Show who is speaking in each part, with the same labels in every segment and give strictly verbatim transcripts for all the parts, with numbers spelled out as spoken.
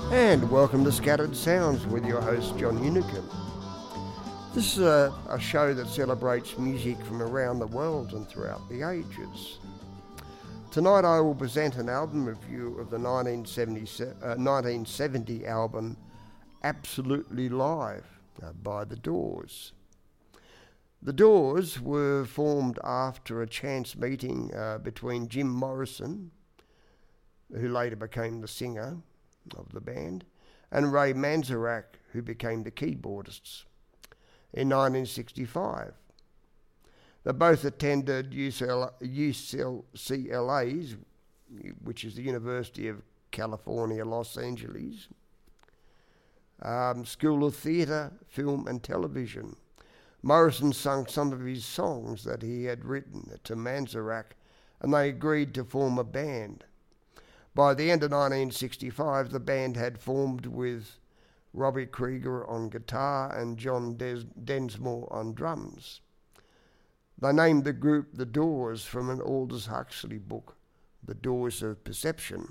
Speaker 1: And welcome to Scattered Sounds with your host John Unicum. This is a, a show that celebrates music from around the world and throughout the ages. Tonight I will present an album review of the nineteen seventy album Absolutely Live uh, by The Doors. The Doors were formed after a chance meeting uh, between Jim Morrison, who later became the singer of the band, and Ray Manzarek, who became the keyboardists, in nineteen sixty-five. They both attended U C L A's, which is the University of California, Los Angeles, um, School of Theatre, Film and Television. Morrison sung some of his songs that he had written to Manzarek, and they agreed to form a band. By the end of nineteen sixty-five, the band had formed with Robbie Krieger on guitar and John Des- Densmore on drums. They named the group The Doors from an Aldous Huxley book, The Doors of Perception.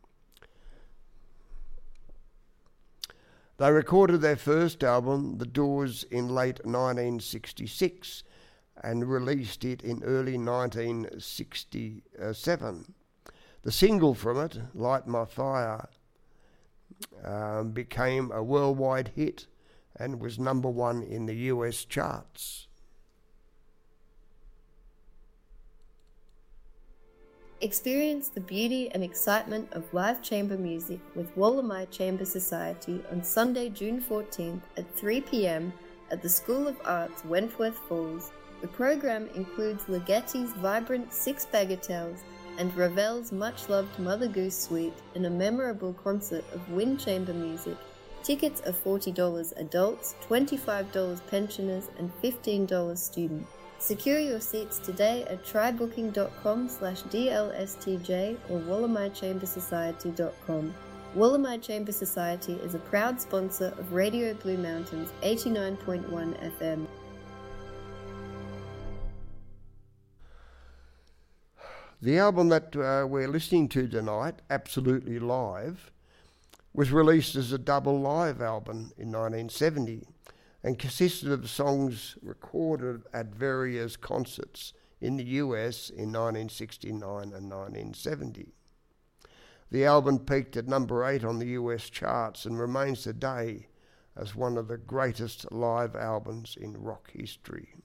Speaker 1: They recorded their first album, The Doors, in late nineteen sixty-six and released it in early nineteen sixty-seven. The single from it, Light My Fire, um, became a worldwide hit and was number one in the U S charts.
Speaker 2: Experience the beauty and excitement of live chamber music with Wollemi Chamber Society on Sunday, June fourteenth at three p.m. at the School of Arts, Wentworth Falls. The program includes Ligeti's vibrant Six Bagatelles and Ravel's much-loved Mother Goose Suite in a memorable concert of wind chamber music. Tickets are forty dollars adults, twenty-five dollars pensioners, and fifteen dollars student. Secure your seats today at trybooking.com slash DLSTJ or Wollemi Chamber Society dot com. Wollemi Chamber Society is a proud sponsor of Radio Blue Mountains eighty-nine point one F M.
Speaker 1: The album that uh, we're listening to tonight, Absolutely Live, was released as a double live album in nineteen seventy and consisted of songs recorded at various concerts in the U S in nineteen sixty-nine and nineteen seventy. The album peaked at number eight on the U S charts and remains today as one of the greatest live albums in rock history.